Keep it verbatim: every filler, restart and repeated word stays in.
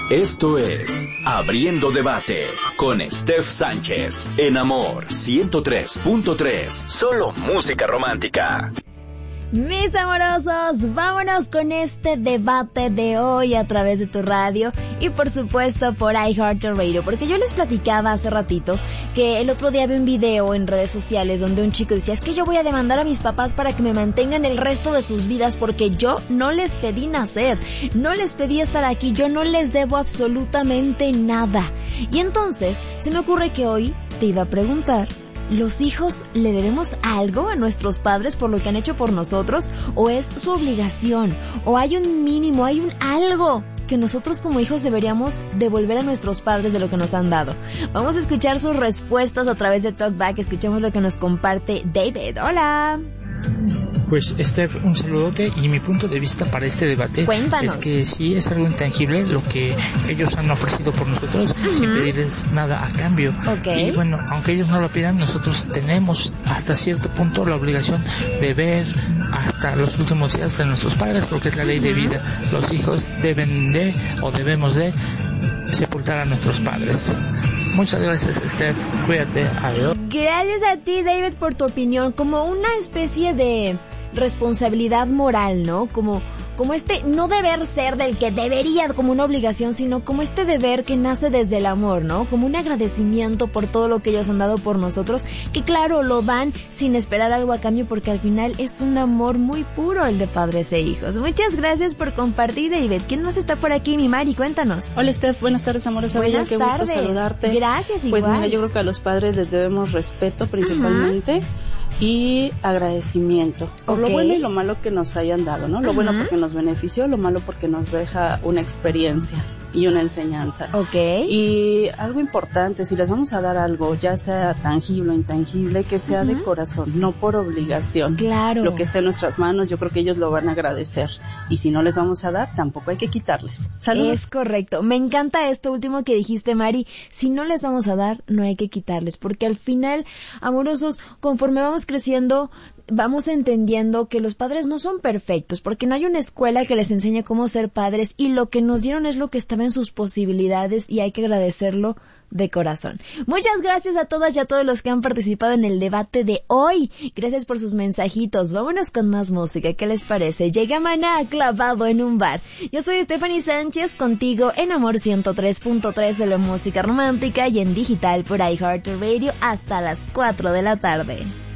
Esto es Abriendo Debate con Steph Sánchez en Amor ciento tres punto tres. Solo música romántica. Mis amorosos, vámonos con este debate de hoy a través de tu radio y por supuesto por iHeartRadio, porque yo les platicaba hace ratito que el otro día vi un video en redes sociales donde un chico decía, es que yo voy a demandar a mis papás para que me mantengan el resto de sus vidas porque yo no les pedí nacer, no les pedí estar aquí, yo no les debo absolutamente nada. Y entonces se me ocurre que hoy te iba a preguntar, ¿los hijos le debemos algo a nuestros padres por lo que han hecho por nosotros? ¿O es su obligación? ¿O hay un mínimo, hay un algo que nosotros como hijos deberíamos devolver a nuestros padres de lo que nos han dado? Vamos a escuchar sus respuestas a través de Talkback. Escuchemos lo que nos comparte David. ¡Hola! Pues Steph, un saludote y mi punto de vista para este debate Cuéntanos. Es que sí es algo intangible lo que ellos han ofrecido por nosotros, uh-huh, sin pedirles nada a cambio. Okay. Y bueno, aunque ellos no lo pidan, nosotros tenemos hasta cierto punto la obligación de ver hasta los últimos días de nuestros padres, porque es la ley, uh-huh, de vida. Los hijos deben de o debemos de sepultar a nuestros padres. Muchas gracias, Steph. Cuídate. Adiós. Gracias a ti, David, por tu opinión. Como una especie de responsabilidad moral, ¿no? Como, como este no deber ser del que debería, como una obligación, sino como este deber que nace desde el amor, ¿no? Como un agradecimiento por todo lo que ellos han dado por nosotros, que claro, lo dan sin esperar algo a cambio, porque al final es un amor muy puro el de padres e hijos. Muchas gracias por compartir, David. ¿Quién más está por aquí, mi Mari? Cuéntanos. Hola, Steph. Buenas tardes, amores. Buenas Qué tardes. gusto saludarte. Gracias, igual. Pues mira, yo creo que a los padres les debemos respeto principalmente, uh-huh, y agradecimiento por okay, lo bueno y lo malo que nos hayan dado, ¿no? Lo uh-huh, bueno porque nos benefició, lo malo porque nos deja una experiencia y una enseñanza. Okay. Y algo importante, si les vamos a dar algo, ya sea tangible o intangible, que sea uh-huh, de corazón, no por obligación. Claro. Lo que esté en nuestras manos, yo creo que ellos lo van a agradecer. Y si no les vamos a dar, tampoco hay que quitarles. Saludos. Es correcto. Me encanta esto último que dijiste, Mari. Si no les vamos a dar, no hay que quitarles. Porque al final, amorosos, conforme vamos creciendo, vamos entendiendo que los padres no son perfectos, porque no hay una escuela que les enseñe cómo ser padres, y lo que nos dieron es lo que estaba en sus posibilidades y hay que agradecerlo de corazón. Muchas gracias a todas y a todos los que han participado en el debate de hoy. Gracias por sus mensajitos. Vámonos con más música. ¿Qué les parece? Llega Maná clavado en un bar. Yo soy Stephanie Sánchez, contigo en Amor ciento tres punto tres de la música romántica y en digital por iHeartRadio hasta las cuatro de la tarde.